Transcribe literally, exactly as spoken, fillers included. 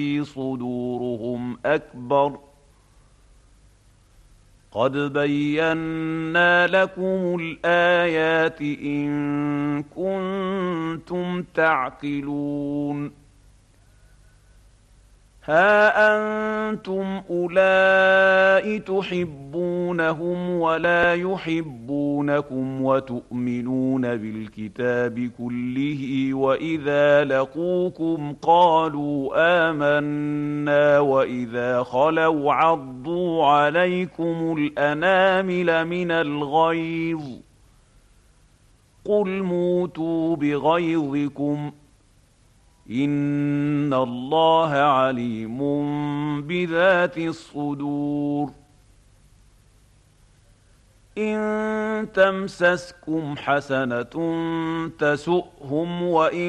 صدورهم أكبر قد بينا لكم الآيات إن كنتم تعقلون ها أنتم أولئك تحبونهم ولا يحبونكم وتؤمنون بالكتاب كله وإذا لقوكم قالوا آمنا وإذا خلوا عضوا عليكم الأنامل من الغيظ قل موتوا بغيظكم إن الله عليم بذات الصدور إن تمسسكم حسنة تسؤهم وإن